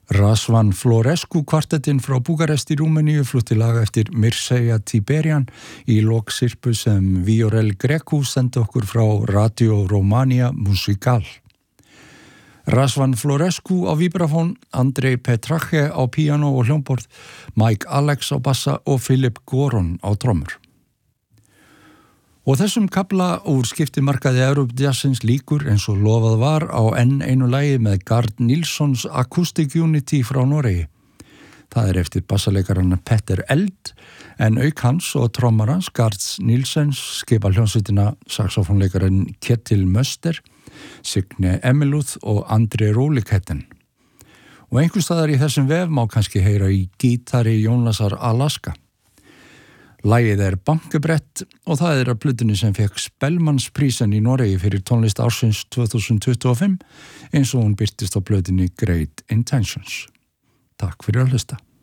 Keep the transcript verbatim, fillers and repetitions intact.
Razvan Florescu kvartettinn frá Búkarest í Rúmeníu flutti lag eftir Mircea Tiberian í loksirpu sem Viorel Grecu sendi okkur frá Radio Romania Musical. Razvan Florescu á vibrafón, Andrei Petrache á píanó og hljómborð, Mike Alex á bassa og Philip Goron á trommur. Og þessum kafla úr skiptimarkaði Europe-jazzins líkur eins og lofað var á enn einu lagi með Gard Nilssons Acoustic Unity frá Noregi. Það er eftir bassaleikarann Petter Eld, en auk hans og trommarans Gards Nilssons skipa hljómsveitina saxofónleikarinn Ketil Möster, Signe Emeluth og André Róliketten. Og einhvers staðar í þessum vef má kannski heyra í gítari Jónasar Alaska. Lagið er Bankebrett og það er af plötunni sem fekk Spellmansprísen í Noregi fyrir tónlist ársins tvö þúsund tuttugu og fimm eins og hún birtist á plötunni Great Intentions. Takk fyrir að hlusta.